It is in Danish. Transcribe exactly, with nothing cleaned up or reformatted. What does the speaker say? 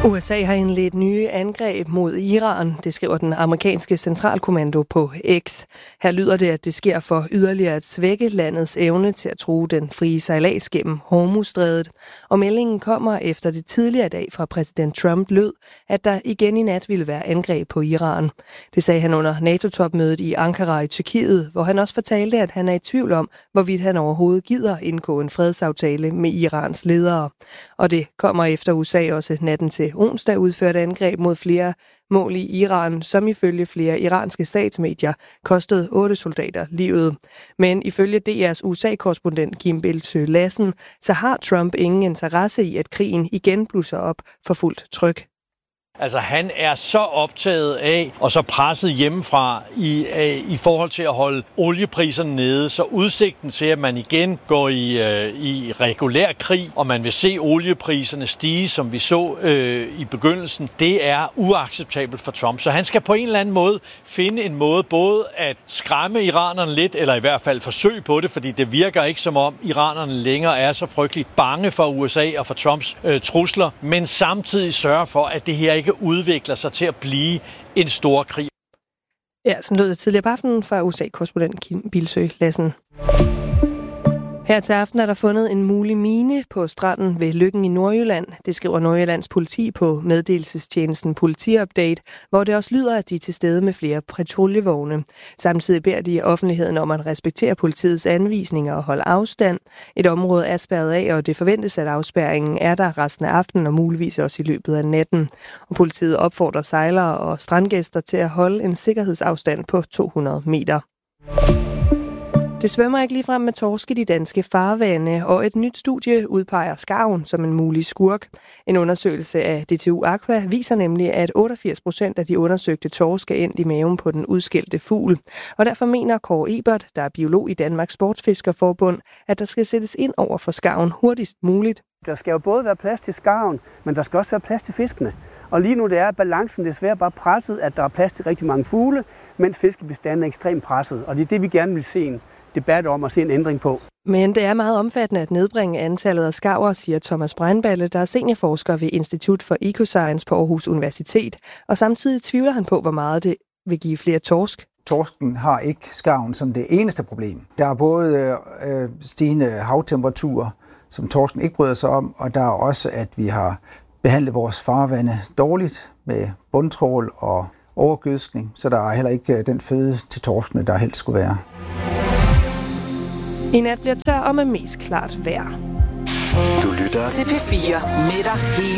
U S A har indledt nye angreb mod Iran, det skriver den amerikanske centralkommando på X. Her lyder det, at det sker for yderligere at svække landets evne til at true den frie sejlads gennem Hormuzstrædet. Og meldingen kommer efter det tidligere dag fra præsident Trump lød, at der igen i nat ville være angreb på Iran. Det sagde han under NATO-topmødet i Ankara i Tyrkiet, hvor han også fortalte, at han er i tvivl om, hvorvidt han overhovedet gider indgå en fredsaftale med Irans ledere. Og det kommer efter U S A også natten til onsdag udførte angreb mod flere mål i Iran, som ifølge flere iranske statsmedier kostede otte soldater livet. Men ifølge D R's U S A-korrespondent Kim Bildsøe Lassen, så har Trump ingen interesse i, at krigen igen blusser op for fuldt tryk. Altså han er så optaget af og så presset hjemmefra i, i forhold til at holde oliepriserne nede, så udsigten til, at man igen går i, øh, i regulær krig, og man vil se oliepriserne stige, som vi så øh, i begyndelsen, det er uacceptabelt for Trump. Så han skal på en eller anden måde finde en måde både at skræmme iranerne lidt, eller i hvert fald forsøge på det, fordi det virker ikke som om iranerne længere er så frygteligt bange for U S A og for Trumps øh, trusler, men samtidig sørge for, at det her ikke udvikler sig til at blive en stor krig. Ja, sådan lød det tidligere på aftenen fra U S A-korrespondent Kim Bildsøe Lassen. Her til aften er der fundet en mulig mine på stranden ved Løkken i Nordjylland. Det skriver Nordjyllands politi på meddelelsestjenesten Politiupdate, hvor det også lyder, at de er til stede med flere patruljevogne. Samtidig beder de offentligheden om at respektere politiets anvisninger og holde afstand. Et område er spærret af, og det forventes, at afspærringen er der resten af aftenen og muligvis også i løbet af natten. Og politiet opfordrer sejlere og strandgæster til at holde en sikkerhedsafstand på to hundrede meter. Det svømmer ikke ligefrem med torsk i de danske farvande, og et nyt studie udpeger skarven som en mulig skurk. En undersøgelse af D T U Aqua viser nemlig, at otteogfirs procent af de undersøgte torsk er endt i maven på den udskilte fugl. Og derfor mener Kåre Ebert, der er biolog i Danmarks Sportsfiskerforbund, at der skal sættes ind over for skarven hurtigst muligt. Der skal jo både være plads til skarven, men der skal også være plads til fiskene. Og lige nu det er balancen desværre bare presset, at der er plads til rigtig mange fugle, mens fiskebestanden er ekstremt presset. Og det er det, vi gerne vil se en debat om at se en ændring på. Men det er meget omfattende at nedbringe antallet af skarver, siger Thomas Breinballe, der er seniorforsker ved Institut for Ecoscience på Aarhus Universitet. Og samtidig tvivler han på, hvor meget det vil give flere torsk. Torsken har ikke skarven som det eneste problem. Der er både øh, stigende havtemperaturer, som torsken ikke bryder sig om, og der er også, at vi har behandlet vores farvande dårligt med bundtrål og overgødskning, så der er heller ikke den føde til torskene, der helst skulle være. I nat bliver tør og med mest klart vejr. Du lytter til P fire med dig hele